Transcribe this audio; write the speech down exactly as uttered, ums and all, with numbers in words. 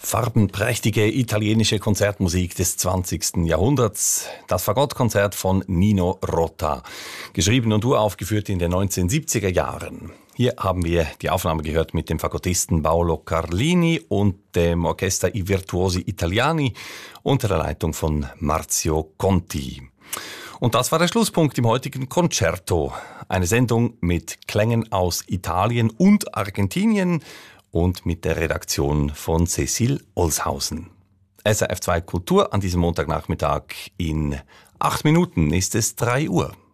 Farbenprächtige italienische Konzertmusik des zwanzigsten Jahrhunderts. Das Fagottkonzert von Nino Rota. Geschrieben und uraufgeführt in den neunzehnhundertsiebziger Jahren. Hier haben wir die Aufnahme gehört mit dem Fagottisten Paolo Carlini und dem Orchester I Virtuosi Italiani unter der Leitung von Marzio Conti. Und das war der Schlusspunkt im heutigen Concerto. Eine Sendung mit Klängen aus Italien und Argentinien und mit der Redaktion von Cecil Olshausen. S R F zwei Kultur an diesem Montagnachmittag. In acht Minuten ist es drei Uhr.